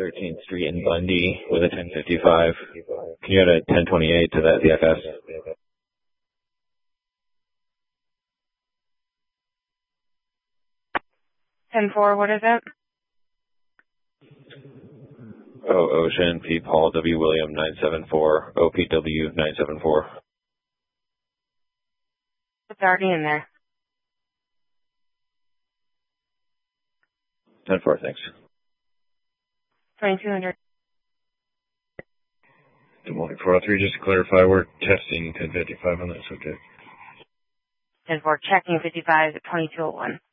13th Street in Bundy with a 1055. Can you add a 1028 to that CFS? 10-4, what is it? Ocean, P. Paul, W. William, 974, OPW, 974. It's already in there. 10-4, thanks. 2200. Good morning, 403. Just to clarify, we're testing 1055 on that subject. 10-4, checking 55 at 2201.